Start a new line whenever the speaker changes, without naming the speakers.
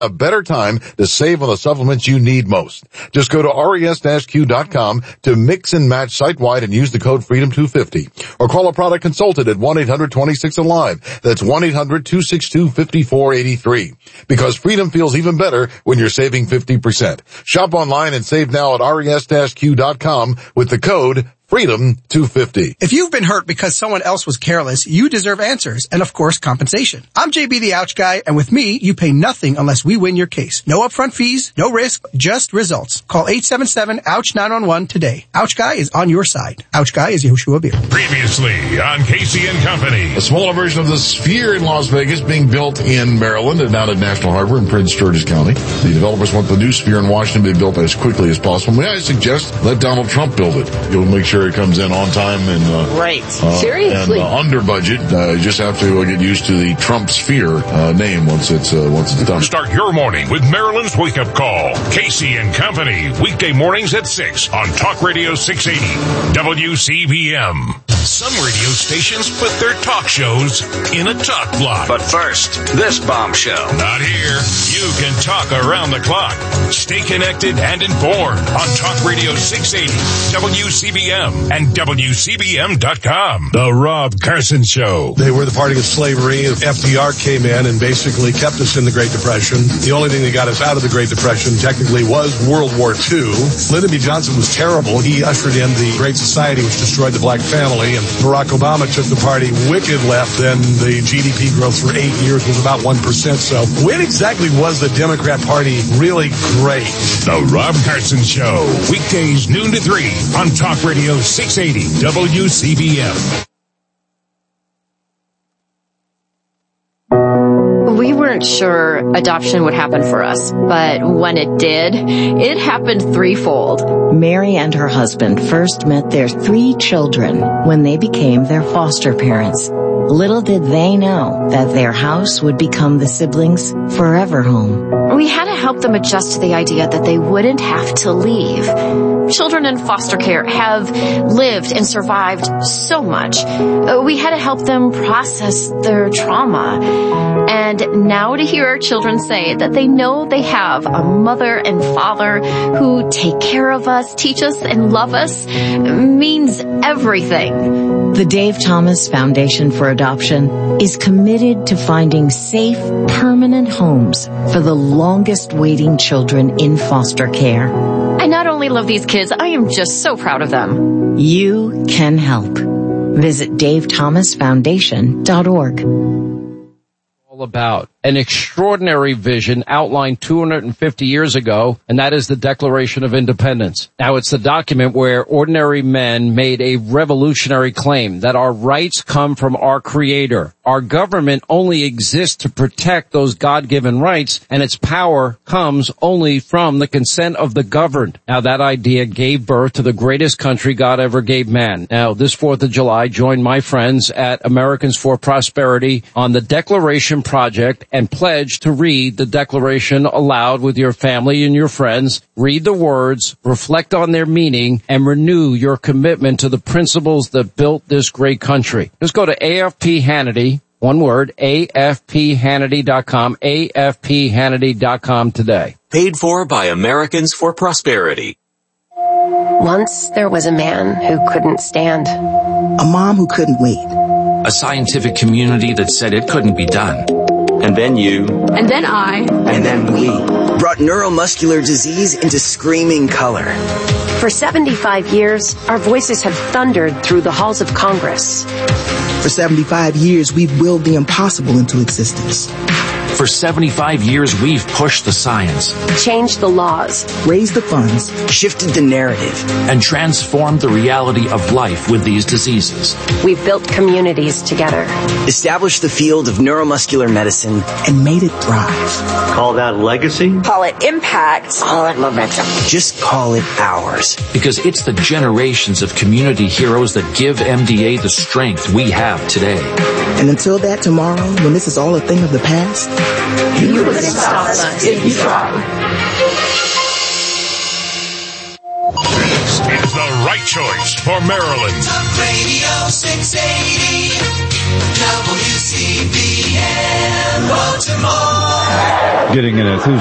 A better time to save on the supplements you need most. Just go to res-q.com to mix and match site-wide and use the code FREEDOM250. Or call a product consultant at 1-800-26-ALIVE. That's 1-800-262-5483. Because freedom feels even better when you're saving 50%. Shop online and save now at res-q.com with the code FREEDOM250.
If you've been hurt because someone else was careless, you deserve answers and, of course, compensation. I'm JB the Ouch Guy, and with me, you pay nothing unless we win your case. No upfront fees, no risk, just results. Call 877-OUCH-911 today. Ouch Guy is on your side. Ouch Guy is Yehoshua Beer.
Previously on Casey and Company.
A smaller version of the Sphere in Las Vegas being built in Maryland and down at National Harbor in Prince George's County. The developers want the new Sphere in Washington to be built as quickly as possible. May I suggest let Donald Trump build it? You'll make sure it comes in on time and
seriously,
and under budget. You just have to get used to the Trump Sphere name once it's done.
Start your morning with Maryland's Wake Up Call. Casey and Company, weekday mornings at 6 on Talk Radio 680 WCBM. Some radio stations put their talk shows in a talk block.
But first, this bombshell.
Not here. You can talk around the clock. Stay connected and informed on Talk Radio 680 WCBM and WCBM.com. The Rob Carson Show.
They were the party of slavery. FDR came in and basically kept us in the Great Depression. The only thing that got us out of the Great Depression technically was World War II. Lyndon B. Johnson was terrible. He ushered in the Great Society, which destroyed the black family, and Barack Obama took the party wicked left. Then the GDP growth for 8 years was about 1%. So when exactly was the Democrat Party really great?
The Rob Carson Show. Weekdays noon to 3 on Talk Radio 680 WCBM.
We weren't sure adoption would happen for us, but when it did, it happened threefold.
Mary and her husband first met their 3 children when they became their foster parents. Little did they know that their house would become the siblings' forever home.
We had to help them adjust to the idea that they wouldn't have to leave. Children in foster care have lived and survived so much. We had to help them process their trauma. And now to hear our children say that they know they have a mother and father who take care of us, teach us, and love us means everything.
The Dave Thomas Foundation for Adoption is committed to finding safe, permanent homes for the longest waiting children in foster care.
I not only love these kids, I am just so proud of them.
You can help. Visit davethomasfoundation.org.
About an extraordinary vision outlined 250 years ago, and that is the Declaration of Independence. Now, it's the document where ordinary men made a revolutionary claim that our rights come from our Creator. Our government only exists to protect those God-given rights, and its power comes only from the consent of the governed. Now, that idea gave birth to the greatest country God ever gave man. Now, this 4th of July, join my friends at Americans for Prosperity on the Declaration Project and pledge to read the Declaration aloud with your family and your friends. Read the words, reflect on their meaning, and renew your commitment to the principles that built this great country. Just go to AFP Hannity, one word, AFPHannity.com, AFPHannity.com today.
Paid for by Americans for Prosperity.
Once there was a man who couldn't stand.
A mom who couldn't wait.
A scientific community that said it couldn't be done.
And then you.
And then I.
And then we. Brought neuromuscular disease into screaming color.
For 75 years, our voices have thundered through the halls of Congress.
For 75 years, we've willed the impossible into existence.
For 75 years, we've pushed the science,
changed the laws,
raised the funds, shifted the narrative,
and transformed the reality of life with these diseases.
We've built communities together,
established the field of neuromuscular medicine, and made it thrive.
Call that legacy?
Call it impact.
Call it momentum. Just call it ours.
Because it's the generations of community heroes that give MDA the strength we have today.
And until that tomorrow, when this is all a thing of the past,
you couldn't stop us if you tried.
This is the right choice for Maryland.
Talk Radio 680.
WCBM Baltimore.
Getting an enthusiasm